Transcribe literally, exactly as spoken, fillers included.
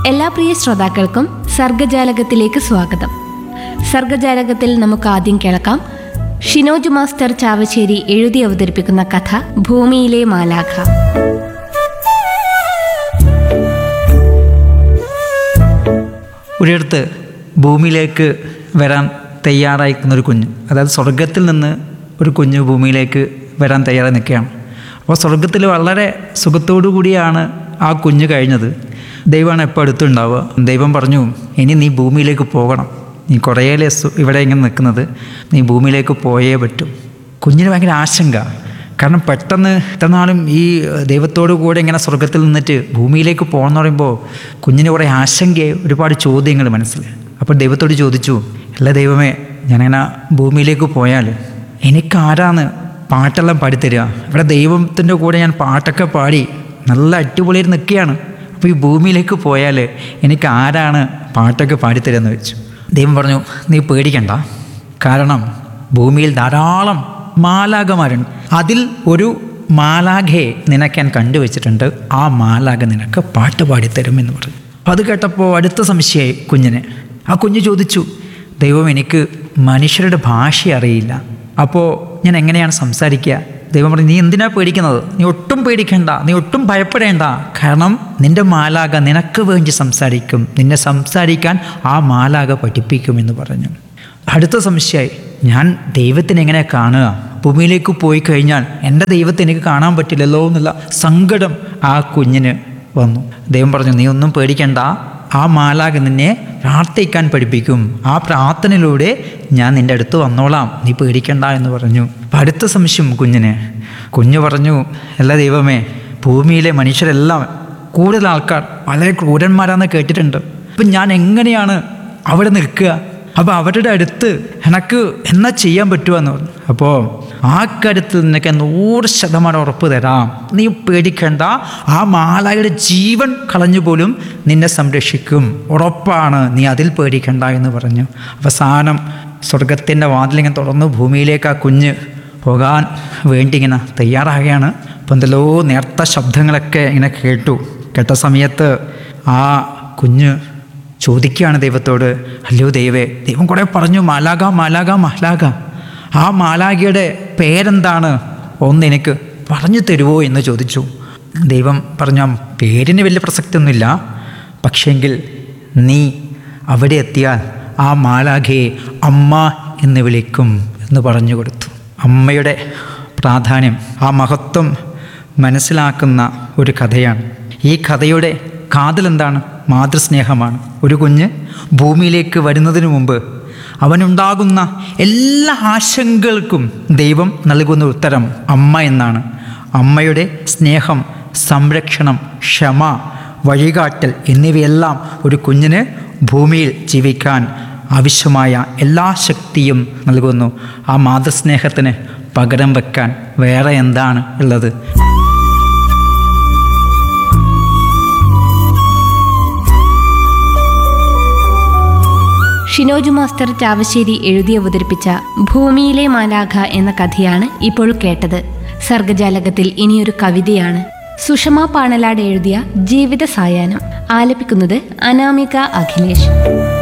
എല്ലാ പ്രിയ ശ്രോതാക്കൾക്കും സർഗജാലകത്തിലേക്ക് സ്വാഗതം. സർഗജാലകത്തിൽ നമുക്ക് ആദ്യം കേൾക്കാം ഷിനോജ് മാസ്റ്റർ ചാവശ്ശേരി എഴുതി അവതരിപ്പിക്കുന്ന കഥ ഭൂമിയിലെ മാലാഖ. ഒരിടത്ത് ഭൂമിയിലേക്ക് വരാൻ തയ്യാറായിരിക്കുന്ന ഒരു കുഞ്ഞ്, അതായത് സ്വർഗത്തിൽ നിന്ന് ഒരു കുഞ്ഞ് ഭൂമിയിലേക്ക് വരാൻ തയ്യാറായി നിൽക്കുകയാണ്. അപ്പോൾ സ്വർഗത്തിൽ വളരെ സുഖത്തോടു കൂടിയാണ് ആ കുഞ്ഞ് കഴിഞ്ഞത്. ദൈവമാണ് എപ്പോൾ അടുത്തുണ്ടാവുക. ദൈവം പറഞ്ഞു, ഇനി നീ ഭൂമിയിലേക്ക് പോകണം, നീ കുറേ ഇവിടെ ഇങ്ങനെ നിൽക്കുന്നത്, നീ ഭൂമിയിലേക്ക് പോയേ പറ്റും. കുഞ്ഞിന് ഭയങ്കര ആശങ്ക. കാരണം പെട്ടെന്ന് ഇത്രനാളും ഈ ദൈവത്തോടു കൂടെ ഇങ്ങനെ സ്വർഗത്തിൽ നിന്നിട്ട് ഭൂമിയിലേക്ക് പോകണമെന്ന് പറയുമ്പോൾ കുഞ്ഞിന് കുറേ ആശങ്കയെ, ഒരുപാട് ചോദ്യങ്ങൾ മനസ്സിൽ. അപ്പോൾ ദൈവത്തോട് ചോദിച്ചു, അല്ല ദൈവമേ, ഞാനിങ്ങനെ ഭൂമിയിലേക്ക് പോയാൽ എനിക്ക് ആരാന്ന് പാട്ടെല്ലാം പാടിത്തരിക? ഇവിടെ ദൈവത്തിൻ്റെ കൂടെ ഞാൻ പാട്ടൊക്കെ പാടി നല്ല അടിപൊളിയിൽ നിൽക്കുകയാണ്. അപ്പോൾ ഈ ഭൂമിയിലേക്ക് പോയാൽ എനിക്ക് ആരാണ് പാട്ടൊക്കെ പാടിത്തരുമെന്ന് വെച്ചു. ദൈവം പറഞ്ഞു, നീ പേടിക്കണ്ട, കാരണം ഭൂമിയിൽ ധാരാളം മാലാഖമാരുണ്ട്. അതിൽ ഒരു മാലാഖയെ നിനക്ക് ഞാൻ കണ്ടുവച്ചിട്ടുണ്ട്, ആ മാലാഖ നിനക്ക് പാട്ട് പാടിത്തരും എന്ന് പറഞ്ഞു. അപ്പോൾ അത് കേട്ടപ്പോൾ അടുത്ത സംശയമായി കുഞ്ഞിന്. ആ കുഞ്ഞ് ചോദിച്ചു, ദൈവം, എനിക്ക് മനുഷ്യരുടെ ഭാഷ അറിയില്ല, അപ്പോൾ ഞാൻ എങ്ങനെയാണ് സംസാരിക്കുക? ദൈവം പറഞ്ഞു, നീ എന്തിനാ പേടിക്കുന്നത്? നീ ഒട്ടും പേടിക്കേണ്ട, നീ ഒട്ടും ഭയപ്പെടേണ്ട, കാരണം നിൻ്റെ മാലാഖ നിനക്ക് വേണ്ടി സംസാരിക്കും, നിന്നെ സംസാരിക്കാൻ ആ മാലാഖ പഠിപ്പിക്കുമെന്ന് പറഞ്ഞു. അടുത്ത സംശയമായി, ഞാൻ ദൈവത്തിനെ എങ്ങനെ കാണുക? ഭൂമിയിലേക്ക് പോയി കഴിഞ്ഞാൽ എൻ്റെ ദൈവത്തെ എനിക്ക് കാണാൻ പറ്റില്ലല്ലോ എന്നുള്ള സങ്കടം ആ കുഞ്ഞിന് വന്നു. ദൈവം പറഞ്ഞു, നീ ഒന്നും പേടിക്കേണ്ട, ആ മാലാഖ നിന്നെ പ്രാർത്ഥിക്കാൻ പഠിപ്പിക്കും, ആ പ്രാർത്ഥനയിലൂടെ ഞാൻ നിൻ്റെ അടുത്ത് വന്നോളാം, നീ പേടിക്കണ്ട എന്ന് പറഞ്ഞു. അപ്പം അടുത്ത സംശയം കുഞ്ഞിന്. കുഞ്ഞ് പറഞ്ഞു, അല്ല ദൈവമേ, ഭൂമിയിലെ മനുഷ്യരെല്ലാം കൂടുതൽ ആൾക്കാർ വളരെ ക്രൂരന്മാരാണെന്ന് കേട്ടിട്ടുണ്ട്. അപ്പം ഞാൻ എങ്ങനെയാണ് അവിടെ നിൽക്കുക? അപ്പോൾ അവരുടെ അടുത്ത് എനിക്ക് എന്നാ ചെയ്യാൻ പറ്റുമെന്ന് പറഞ്ഞു. അപ്പോൾ ആ കാര്യത്തിൽ നിനക്ക് നൂറ് ശതമാനം ഉറപ്പ് തരാം, നീ പേടിക്കേണ്ട, ആ മാലാഖയുടെ ജീവൻ കളഞ്ഞു പോലും നിന്നെ സംരക്ഷിക്കും, ഉറപ്പാണ്, നീ അതിൽ പേടിക്കണ്ട എന്ന് പറഞ്ഞു. അവസാനം സ്വർഗത്തിൻ്റെ വാതിലിങ്ങനെ തുറന്ന് ഭൂമിയിലേക്ക് ആ കുഞ്ഞ് പോകാൻ വേണ്ടി ഇങ്ങനെ തയ്യാറാകുകയാണ്. അപ്പം എന്തെല്ലോ നേർത്ത ശബ്ദങ്ങളൊക്കെ ഇങ്ങനെ കേട്ടു. കേട്ട സമയത്ത് ആ കുഞ്ഞ് ചോദിക്കുകയാണ് ദൈവത്തോട്, അല്ലയോ ദൈവേ, ദൈവം കുറേ പറഞ്ഞു, മാലാഖ മാലാഖ മാലാഖ, ആ മാലാഖയുടെ പേരെന്താണ്, ഒന്ന് എനിക്ക് പറഞ്ഞു തരുമോ എന്ന് ചോദിച്ചു. ദൈവം പറഞ്ഞു, പേരിന് വലിയ പ്രസക്തിയൊന്നുമില്ല, പക്ഷേങ്കിൽ നീ അവിടെ എത്തിയാൽ ആ മാലാഖയെ അമ്മ എന്ന് വിളിക്കും എന്ന് പറഞ്ഞു കൊടുത്തു. അമ്മയുടെ പ്രാധാന്യം, ആ മഹത്വം മനസ്സിലാക്കുന്ന ഒരു കഥയാണ്. ഈ കഥയുടെ കാതലെന്താണ്? മാതൃസ്നേഹമാണ്. ഒരു കുഞ്ഞ് ഭൂമിയിലേക്ക് വരുന്നതിന് മുമ്പ് അവനുണ്ടാകുന്ന എല്ലാ ആശങ്കകൾക്കും ദൈവം നൽകുന്ന ഉത്തരം അമ്മ എന്നാണ്. അമ്മയുടെ സ്നേഹം, സംരക്ഷണം, ക്ഷമ, വഴികാട്ടൽ എന്നിവയെല്ലാം ഒരു കുഞ്ഞിന് ഭൂമിയിൽ ജീവിക്കാൻ ആവശ്യമായ എല്ലാ ശക്തിയും നൽകുന്നു. ആ മാതൃസ്നേഹത്തിന് പകരം വെക്കാൻ വേറെ എന്താണ് ഉള്ളത്? ഷിനോജ് മാസ്റ്റർ ചാവശ്ശേരി എഴുതി അവതരിപ്പിച്ച ഭൂമിയിലെ മാലാഖ എന്ന കഥയാണ് ഇപ്പോൾ കേട്ടത്. സർഗജാലകത്തിൽ ഇനിയൊരു കവിതയാണ്. സുഷമ പാണലാട് എഴുതിയ ജീവിത സായാഹ്നം. ആലപിക്കുന്നത് അനാമിക അഖിലേഷ്.